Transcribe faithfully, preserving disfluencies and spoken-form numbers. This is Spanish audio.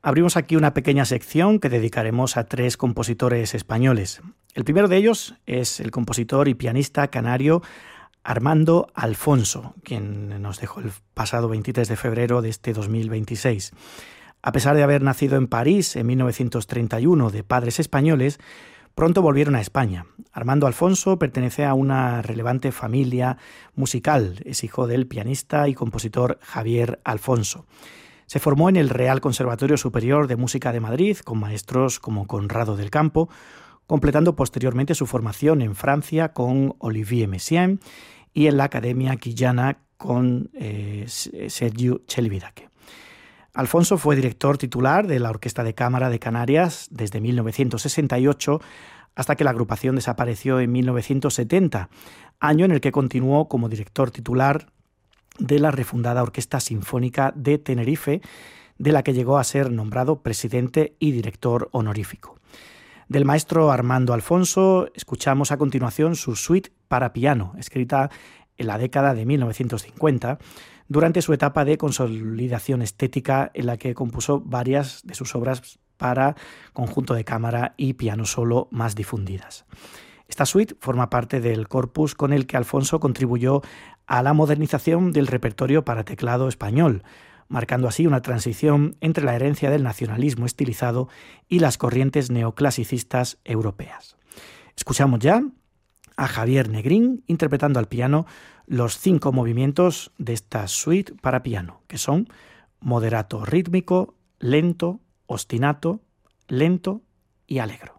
Abrimos aquí una pequeña sección que dedicaremos a tres compositores españoles. El primero de ellos es el compositor y pianista canario Armando Alfonso, quien nos dejó el pasado veintitrés de febrero de este dos mil veintiséis. A pesar de haber nacido en París en mil novecientos treinta y uno de padres españoles, pronto volvieron a España. Armando Alfonso pertenece a una relevante familia musical. Es hijo del pianista y compositor Javier Alfonso. Se formó en el Real Conservatorio Superior de Música de Madrid con maestros como Conrado del Campo, completando posteriormente su formación en Francia con Olivier Messiaen y en la Academia Quillana con eh, Sergiu Celibidache. Alfonso fue director titular de la Orquesta de Cámara de Canarias desde mil novecientos sesenta y ocho hasta que la agrupación desapareció en mil novecientos setenta, año en el que continuó como director titular de la refundada Orquesta Sinfónica de Tenerife, de la que llegó a ser nombrado presidente y director honorífico. Del maestro Armando Alfonso escuchamos a continuación su suite para piano, escrita en la década de mil novecientos cincuenta, durante su etapa de consolidación estética en la que compuso varias de sus obras para conjunto de cámara y piano solo más difundidas. Esta suite forma parte del corpus con el que Alfonso contribuyó a la modernización del repertorio para teclado español, marcando así una transición entre la herencia del nacionalismo estilizado y las corrientes neoclasicistas europeas. Escuchamos ya a Javier Negrín interpretando al piano los cinco movimientos de esta suite para piano, que son moderato rítmico, lento, ostinato, lento y alegro.